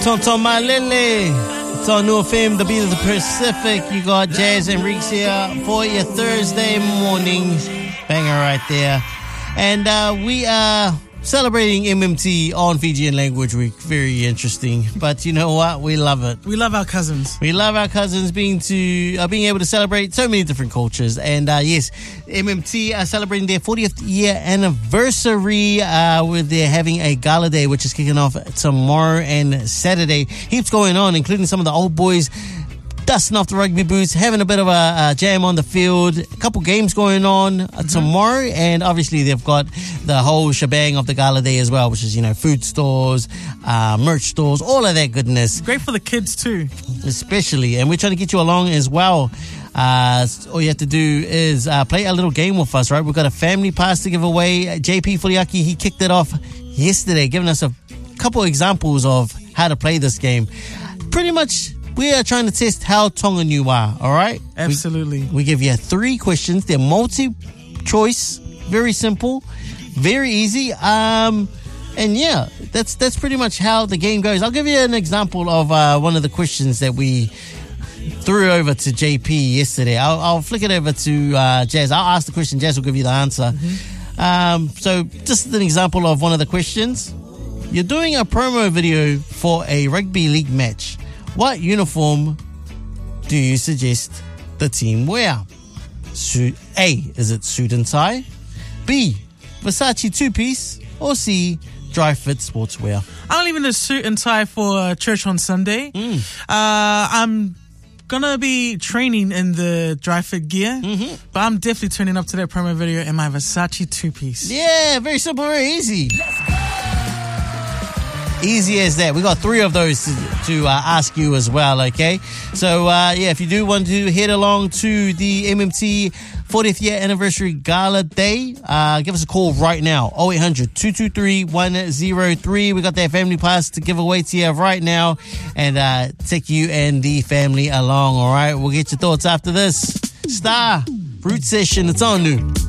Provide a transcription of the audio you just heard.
Tonton Malele. It's on New FM, the beat of the Pacific. You got Jazz and Reeks here for your Thursday morning. Banger right there. And we are celebrating MMT on Fijian Language Week. Very interesting. But you know what? We love it. We love our cousins. We love our cousins being able to celebrate so many different cultures. And yes, MMT are celebrating their 40th year anniversary. They're having a gala day, which is kicking off tomorrow and Saturday. Heaps going on, including some of the old boys dusting off the rugby boots, having a bit of a jam on the field. A couple games going on tomorrow, and obviously they've got the whole shebang of the gala day as well, which is, food stores, merch stores, all of that goodness. Great for the kids too. Especially, and we're trying to get you along as well. All you have to do is play a little game with us, right? We've got a family pass to give away. JP Fuliaki, he kicked it off yesterday, giving us a couple examples of how to play this game. Pretty much, we are trying to test how Tongan you are, all right? Absolutely. We give you 3 questions. They're multi-choice, very simple, very easy. And yeah, that's pretty much how the game goes. I'll give you an example of one of the questions that we threw over to JP yesterday. I'll flick it over to Jazz. I'll ask the question. Jazz will give you the answer. So just an example of one of the questions. You're doing a promo video for a rugby league match. What uniform do you suggest the team wear? A, is it suit and tie? B, Versace two-piece? Or C, dry fit sportswear? I'm leaving the suit and tie for church on Sunday. I'm gonna be training in the dry fit gear, but I'm definitely turning up to that promo video in my Versace two-piece. Yeah, very simple, very easy. Easy as that. We got 3 of those to ask you as well, okay? So, if you do want to head along to the MMT 40th year anniversary gala day, give us a call right now. 0800-223-103. We got that family pass to give away to you right now and take you and the family along, all right? We'll get your thoughts after this. Star, Root Session, it's on new.